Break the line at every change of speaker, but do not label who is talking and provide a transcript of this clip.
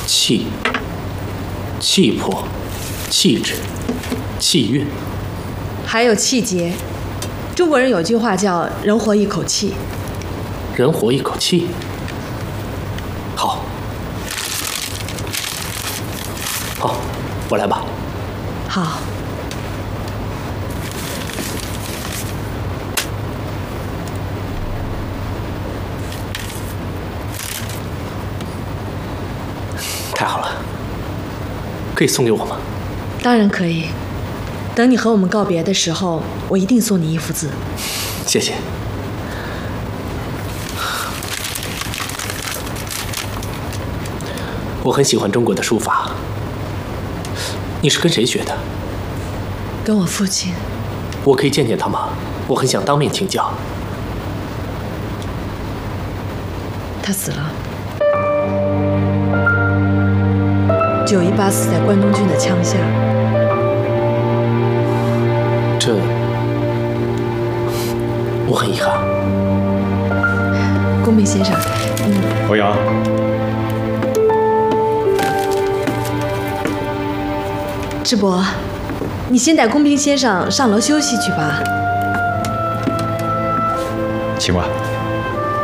气魄、气质、气韵，
还有气节。中国人有句话叫“人活一口气”。
人活一口气。好，我来吧。
好。
太好了，可以送给我吗？
当然可以。等你和我们告别的时候，我一定送你一幅字。
谢谢。我很喜欢中国的书法。你是跟谁学的？
跟我父亲。
我可以见见他吗？我很想当面请教。
他死了。918死在关东军的枪下。
我很遗憾。
公明先生，
欧阳，
智伯，你先带公平先生上楼休息去吧。
请吧。